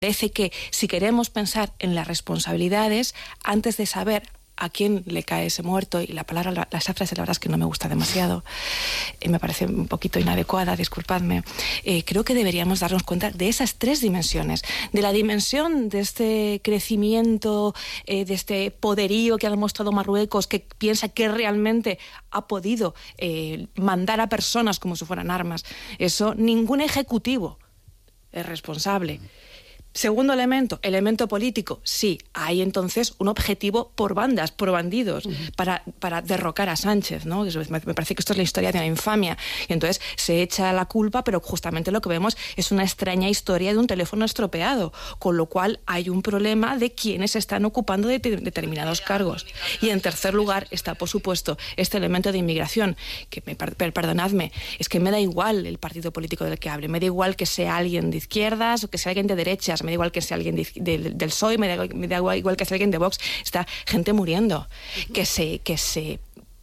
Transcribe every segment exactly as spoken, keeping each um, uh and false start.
Parece que si queremos pensar en las responsabilidades, antes de saber a quién le cae ese muerto, y la palabra, la, esa frase la verdad es que no me gusta demasiado, eh, me parece un poquito inadecuada, disculpadme, eh, creo que deberíamos darnos cuenta de esas tres dimensiones, de la dimensión de este crecimiento, eh, de este poderío que ha demostrado Marruecos, que piensa que realmente ha podido eh, mandar a personas como si fueran armas. Eso ningún ejecutivo es responsable. Segundo elemento, elemento político. Sí, hay entonces un objetivo por bandas, por bandidos, uh-huh. para, para derrocar a Sánchez, ¿no? Me parece que esto es la historia de una infamia. Y entonces se echa la culpa, pero justamente lo que vemos es una extraña historia de un teléfono estropeado, con lo cual hay un problema de quienes están ocupando de de determinados cargos. Y en tercer lugar está, por supuesto, este elemento de inmigración, que me, per, perdonadme, es que me da igual el partido político del que hable, me da igual que sea alguien de izquierdas o que sea alguien de derechas, me da igual que sea alguien de, de, del P S O E, me da, me da igual, igual que sea alguien de Vox. Está gente muriendo, uh-huh. que se, que se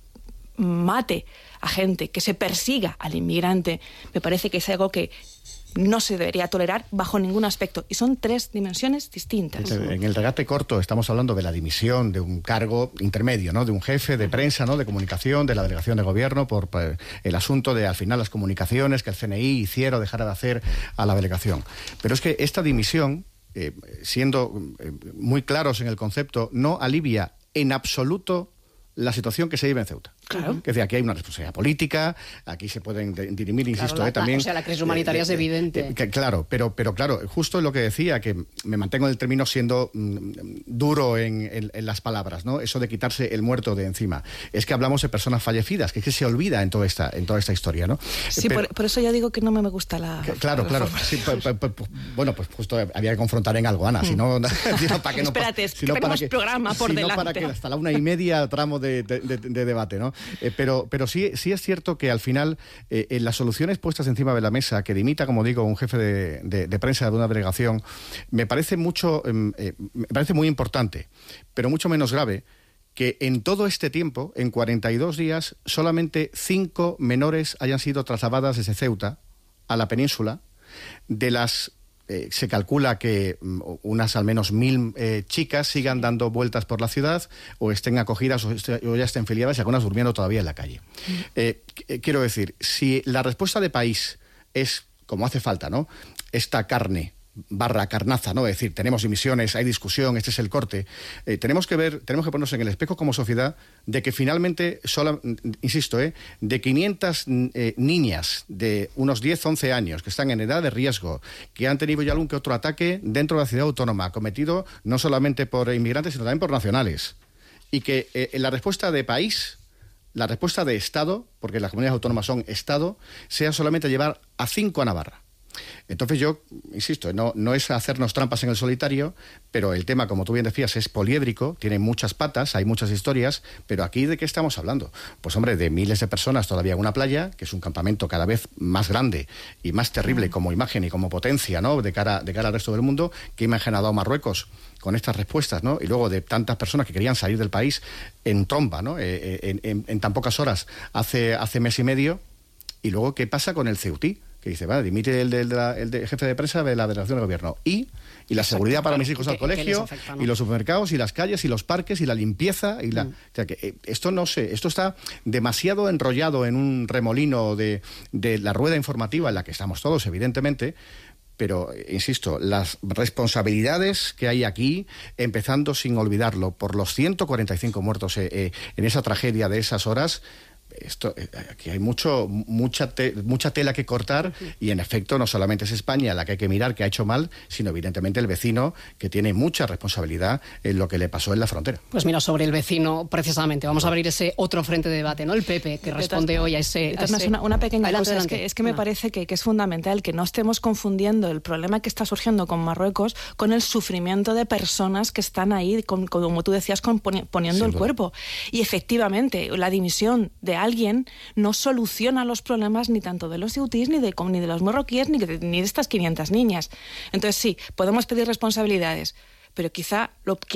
mate a gente, que se persiga al inmigrante, me parece que es algo que no se debería tolerar bajo ningún aspecto. Y son tres dimensiones distintas. En el regate corto estamos hablando de la dimisión de un cargo intermedio, ¿no? De un jefe de prensa, ¿no? De comunicación, de la delegación de gobierno, por, por el asunto de, al final, las comunicaciones que el C N I hiciera o dejara de hacer a la delegación. Pero es que esta dimisión, eh, siendo eh, muy claros en el concepto, no alivia en absoluto la situación que se vive en Ceuta. Claro. Que es decir, aquí hay una responsabilidad política, aquí se pueden dirimir, insisto, claro, la, eh, también... O sea, la crisis humanitaria eh, es evidente. Eh, que, claro, pero, pero claro, justo lo que decía, que me mantengo en el término siendo mm, duro en, en, en las palabras, ¿no? Eso de quitarse el muerto de encima. Es que hablamos de personas fallecidas, que es que se olvida en toda esta, en toda esta historia, ¿no? Sí, pero, por, por eso yo digo que no me gusta la... Que, claro, la claro. Sí, p- p- p- bueno, pues justo había que confrontar en algo, Ana, mm. si no... no para que no Espérate, es si que no tenemos para que, programa por si delante. No para que hasta la una y media tramo de, de, de, de debate, ¿no? Eh, pero... pero Pero sí, sí es cierto que al final eh, en las soluciones puestas encima de la mesa, que dimita, como digo, un jefe de, de, de prensa de una delegación, me parece mucho, eh, me parece muy importante, pero mucho menos grave, que en todo este tiempo, en cuarenta y dos días, solamente cinco menores hayan sido trasladadas desde Ceuta a la península, de las... Eh, se calcula que um, unas al menos mil eh, chicas sigan dando vueltas por la ciudad o estén acogidas o, est- o ya estén filiadas y algunas durmiendo todavía en la calle. Mm. Eh, qu- quiero decir, si la respuesta de país es, como hace falta, ¿no? Esta carne barra carnaza, ¿no? Es decir, tenemos emisiones, hay discusión, este es el corte. Eh, tenemos que ver, tenemos que ponernos en el espejo como sociedad de que finalmente, sola, insisto, ¿eh? de quinientas eh, niñas de unos diez, once años que están en edad de riesgo, que han tenido ya algún que otro ataque dentro de la ciudad autónoma, cometido no solamente por inmigrantes, sino también por nacionales. Y que eh, en la respuesta de país, la respuesta de Estado, porque las comunidades autónomas son Estado, sea solamente llevar a cinco a Navarra. Entonces yo, insisto, no, no es hacernos trampas en el solitario, pero el tema, como tú bien decías, es poliédrico, tiene muchas patas, hay muchas historias, pero aquí ¿de qué estamos hablando? Pues hombre, de miles de personas todavía en una playa, que es un campamento cada vez más grande y más terrible como imagen y como potencia, ¿no? de cara, de cara al resto del mundo. ¿Qué imagen ha dado Marruecos con estas respuestas, ¿no? Y luego de tantas personas que querían salir del país en tromba, ¿no? Eh, en, en, en tan pocas horas hace, hace mes y medio. Y luego, ¿qué pasa con el Ceutí? Que dice, vale, dimite el, el, el, el, el jefe de prensa de la delegación de gobierno. Y, y la seguridad para mis hijos al colegio, afecta, ¿no? Y los supermercados, y las calles, y los parques, y la limpieza. Y la, mm. o sea, que, eh, esto no sé, esto está demasiado enrollado en un remolino de, de la rueda informativa en la que estamos todos, evidentemente. Pero, insisto, las responsabilidades que hay aquí, empezando sin olvidarlo, por los ciento cuarenta y cinco muertos eh, eh, en esa tragedia de esas horas. Esto, aquí hay mucho, mucha, te, mucha tela que cortar y en efecto no solamente es España la que hay que mirar que ha hecho mal, sino evidentemente el vecino que tiene mucha responsabilidad en lo que le pasó en la frontera. Pues mira, sobre el vecino precisamente vamos a abrir ese otro frente de debate, ¿no? El P P que responde todas, hoy a ese... A ese... Una, una pequeña adelante, cosa, adelante. Es que, es que me no. parece que, que es fundamental que no estemos confundiendo el problema que está surgiendo con Marruecos con el sufrimiento de personas que están ahí, con, como tú decías, con, poniendo Sin el duda. cuerpo. Y efectivamente, la dimisión de alguien no soluciona los problemas ni tanto de los ceutís ni de, ni de los marroquíes ni de, ni de estas quinientas niñas. Entonces sí, podemos pedir responsabilidades, pero quizá lo que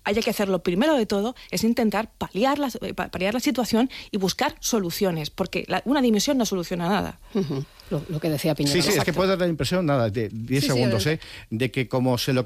haya que hacer lo primero de todo es intentar paliar la, paliar la situación y buscar soluciones, porque la, una dimisión no soluciona nada. Uh-huh. Lo, lo que decía Piñera. Sí, sí, exacto. Es que puede dar la impresión, nada, de diez sí, segundos, sí, ¿eh? De que como se lo